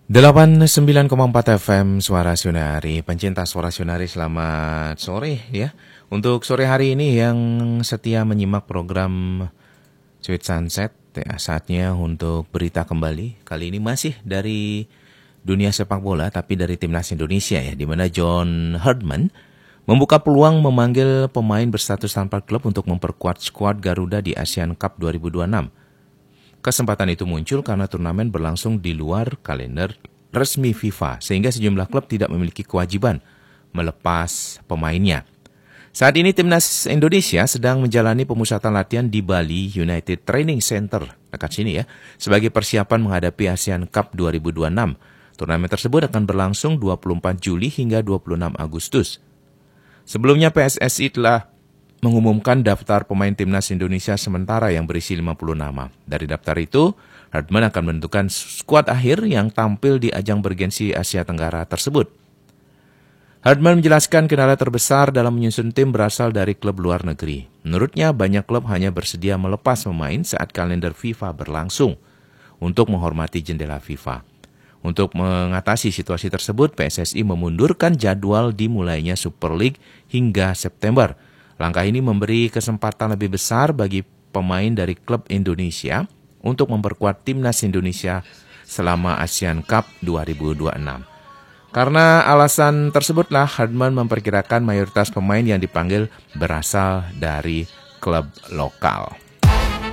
89,4 FM Suara Sunari. Pencinta Suara Sunari, selamat sore ya. Untuk sore hari ini yang setia menyimak program Sweet Sunset ya, saatnya untuk berita kembali. Kali ini masih dari dunia sepak bola, tapi dari Timnas Indonesia ya, di mana John Herdman membuka peluang memanggil pemain berstatus tanpa klub untuk memperkuat skuad Garuda di Asian Cup 2026. Kesempatan itu muncul karena turnamen berlangsung di luar kalender resmi FIFA, sehingga sejumlah klub tidak memiliki kewajiban melepas pemainnya. Saat ini Timnas Indonesia sedang menjalani pemusatan latihan di Bali United Training Center, dekat sini ya, sebagai persiapan menghadapi Asian Cup 2026. Turnamen tersebut akan berlangsung 24 Juli hingga 26 Agustus. Sebelumnya PSSI telah mengumumkan daftar pemain Timnas Indonesia sementara yang berisi 50 nama. Dari daftar itu, Herdman akan menentukan skuad akhir yang tampil di ajang bergensi Asia Tenggara tersebut. Herdman menjelaskan kendala terbesar dalam menyusun tim berasal dari klub luar negeri. Menurutnya, banyak klub hanya bersedia melepas pemain saat kalender FIFA berlangsung untuk menghormati jendela FIFA. Untuk mengatasi situasi tersebut, PSSI memundurkan jadwal dimulainya Super League hingga September. Langkah ini memberi kesempatan lebih besar bagi pemain dari klub Indonesia untuk memperkuat Timnas Indonesia selama Asian Cup 2026. Karena alasan tersebutlah, Herdman memperkirakan mayoritas pemain yang dipanggil berasal dari klub lokal.